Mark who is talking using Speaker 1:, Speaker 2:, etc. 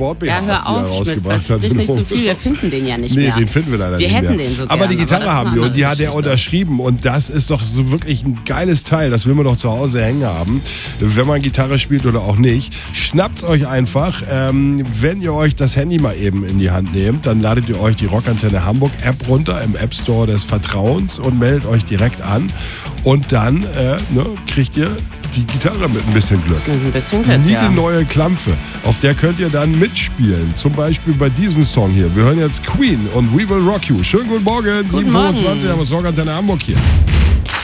Speaker 1: Sport-BHs,
Speaker 2: Ja,
Speaker 1: die
Speaker 2: hör
Speaker 1: er
Speaker 2: auf, Schmidt,
Speaker 1: rausgebracht hat.
Speaker 2: versprich nicht zu viel, wir finden den ja nicht mehr.
Speaker 1: Nee, den finden wir leider nicht mehr.
Speaker 2: Wir hätten den so
Speaker 1: Aber
Speaker 2: gerne,
Speaker 1: die Gitarre
Speaker 2: aber das
Speaker 1: haben
Speaker 2: ist
Speaker 1: wir
Speaker 2: eine
Speaker 1: und die hat
Speaker 2: andere
Speaker 1: er
Speaker 2: Geschichte.
Speaker 1: unterschrieben und das ist doch so wirklich ein geiles Teil, das will man doch zu Hause hängen haben, wenn man Gitarre spielt oder auch nicht. Schnappt's euch einfach, wenn ihr euch das Handy mal eben in die Hand nehmt, dann ladet ihr euch die Rockantenne Hamburg App runter im App Store des Vertrauens und meldet euch direkt an und dann kriegt ihr die Gitarre mit ein bisschen Glück.
Speaker 2: Ein bisschen Glück,
Speaker 1: Nie
Speaker 2: ja.
Speaker 1: eine neue Klampfe. Auf der könnt ihr dann mitspielen. Zum Beispiel bei diesem Song hier. Wir hören jetzt Queen und We Will Rock You. Schönen guten Morgen.
Speaker 2: Guten
Speaker 1: 7:25
Speaker 2: Morgen.
Speaker 1: haben wir das Rockantenne Hamburg hier.